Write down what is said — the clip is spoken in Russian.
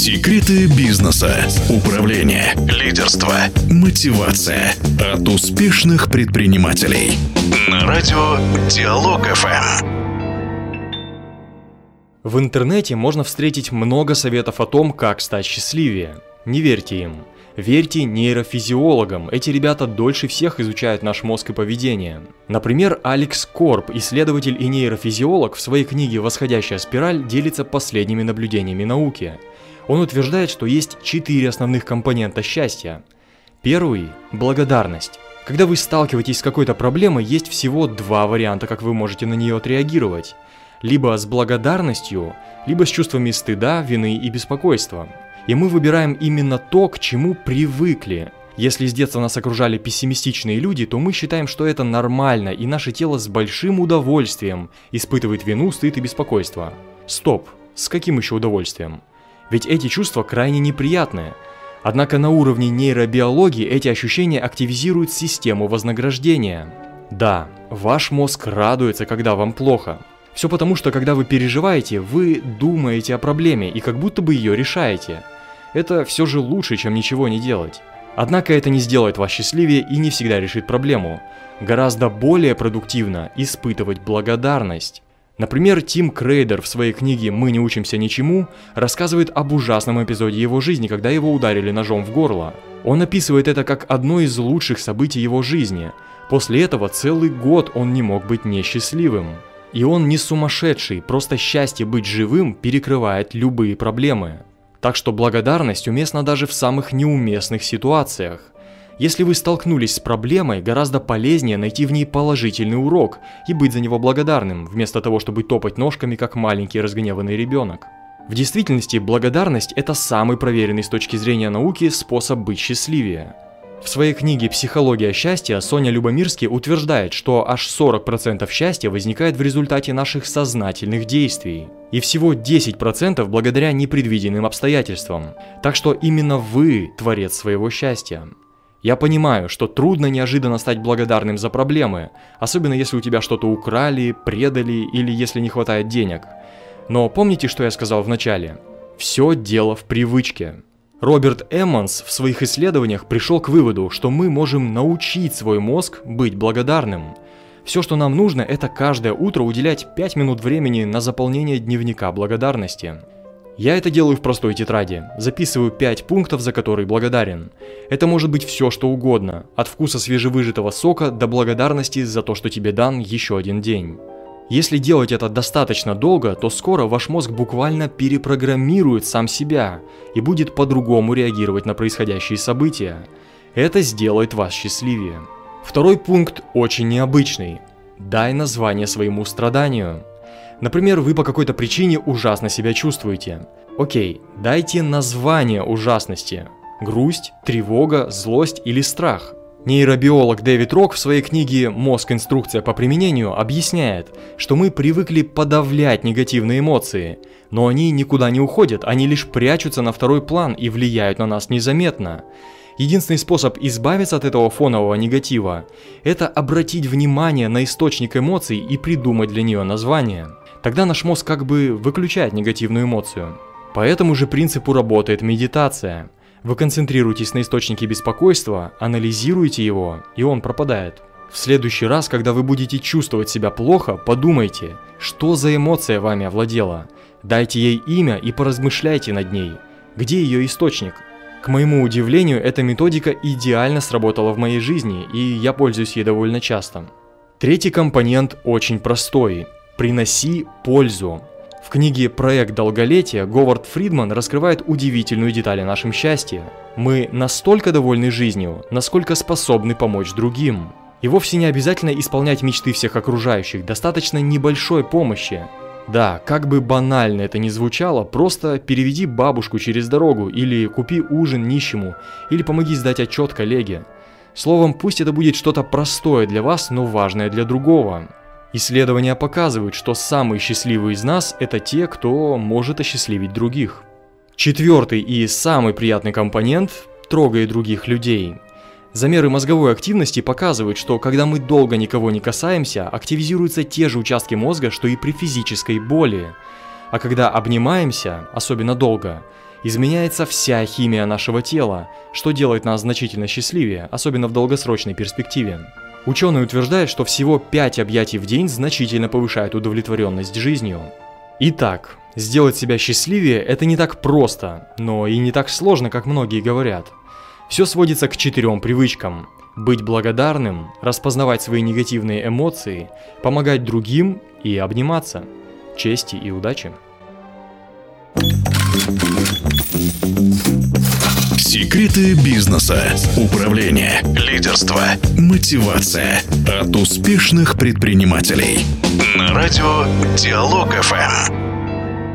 Секреты бизнеса, управления, лидерства, мотивация от успешных предпринимателей. На радио Диалог ФМ. В интернете можно встретить много советов о том, как стать счастливее. Не верьте им. Верьте нейрофизиологам, эти ребята дольше всех изучают наш мозг и поведение. Например, Алекс Корб, исследователь и нейрофизиолог, в своей книге «Восходящая спираль» делится последними наблюдениями науки. Он утверждает, что есть 4 основных компонента счастья. Первый – благодарность. Когда вы сталкиваетесь с какой-то проблемой, есть всего 2 варианта, как вы можете на нее отреагировать. Либо с благодарностью, либо с чувствами стыда, вины и беспокойства. И мы выбираем именно то, к чему привыкли. Если с детства нас окружали пессимистичные люди, то мы считаем, что это нормально, и наше тело с большим удовольствием испытывает вину, стыд и беспокойство. Стоп, с каким еще удовольствием? Ведь эти чувства крайне неприятные. Однако на уровне нейробиологии эти ощущения активизируют систему вознаграждения. Да, ваш мозг радуется, когда вам плохо. Все потому, что когда вы переживаете, вы думаете о проблеме и как будто бы ее решаете. Это все же лучше, чем ничего не делать. Однако это не сделает вас счастливее и не всегда решит проблему. Гораздо более продуктивно испытывать благодарность. Например, Тим Крейдер в своей книге «Мы не учимся ничему» рассказывает об ужасном эпизоде его жизни, когда его ударили ножом в горло. Он описывает это как одно из лучших событий его жизни. После этого целый год он не мог быть несчастливым. И он не сумасшедший, просто счастье быть живым перекрывает любые проблемы. Так что благодарность уместна даже в самых неуместных ситуациях. Если вы столкнулись с проблемой, гораздо полезнее найти в ней положительный урок и быть за него благодарным, вместо того, чтобы топать ножками, как маленький разгневанный ребенок. В действительности, благодарность – это самый проверенный с точки зрения науки способ быть счастливее. В своей книге «Психология счастья» Соня Любомирский утверждает, что аж 40% счастья возникает в результате наших сознательных действий. И всего 10% благодаря непредвиденным обстоятельствам. Так что именно вы творец своего счастья. Я понимаю, что трудно неожиданно стать благодарным за проблемы, особенно если у тебя что-то украли, предали или если не хватает денег. Но помните, что я сказал в начале? Все дело в привычке. Роберт Эммонс в своих исследованиях пришел к выводу, что мы можем научить свой мозг быть благодарным. Все, что нам нужно, это каждое утро уделять 5 минут времени на заполнение дневника благодарности. Я это делаю в простой тетради, записываю 5 пунктов, за которые благодарен. Это может быть все, что угодно, от вкуса свежевыжатого сока до благодарности за то, что тебе дан еще один день. Если делать это достаточно долго, то скоро ваш мозг буквально перепрограммирует сам себя и будет по-другому реагировать на происходящие события. Это сделает вас счастливее. Второй пункт очень необычный. Дай название своему страданию. Например, вы по какой-то причине ужасно себя чувствуете. Окей, дайте название ужасности. Грусть, тревога, злость или страх. Нейробиолог Дэвид Рок в своей книге «Мозг. Инструкция по применению» объясняет, что мы привыкли подавлять негативные эмоции, но они никуда не уходят, они лишь прячутся на второй план и влияют на нас незаметно. Единственный способ избавиться от этого фонового негатива – это обратить внимание на источник эмоций и придумать для нее название. Тогда наш мозг как бы выключает негативную эмоцию. По этому же принципу работает медитация. Вы концентрируетесь на источнике беспокойства, анализируете его, и он пропадает. В следующий раз, когда вы будете чувствовать себя плохо, подумайте, что за эмоция вами овладела. Дайте ей имя и поразмышляйте над ней. Где ее источник? К моему удивлению, эта методика идеально сработала в моей жизни, и я пользуюсь ей довольно часто. Третий компонент очень простой. Приноси пользу. В книге «Проект долголетия» Говард Фридман раскрывает удивительную деталь о нашем счастье. Мы настолько довольны жизнью, насколько способны помочь другим. И вовсе не обязательно исполнять мечты всех окружающих, достаточно небольшой помощи. Да, как бы банально это ни звучало, просто переведи бабушку через дорогу, или купи ужин нищему, или помоги сдать отчет коллеге. Словом, пусть это будет что-то простое для вас, но важное для другого. Исследования показывают, что самые счастливые из нас – это те, кто может осчастливить других. Четвертый и самый приятный компонент – трогай других людей. Замеры мозговой активности показывают, что когда мы долго никого не касаемся, активизируются те же участки мозга, что и при физической боли. А когда обнимаемся, особенно долго, изменяется вся химия нашего тела, что делает нас значительно счастливее, особенно в долгосрочной перспективе. Ученые утверждают, что всего 5 объятий в день значительно повышает удовлетворенность жизнью. Итак, сделать себя счастливее – это не так просто, но и не так сложно, как многие говорят. Все сводится к 4 привычкам: быть благодарным, распознавать свои негативные эмоции, помогать другим и обниматься. Чести и удачи! Секреты бизнеса, управления, лидерства, мотивация от успешных предпринимателей. На радио Диалог ФМ.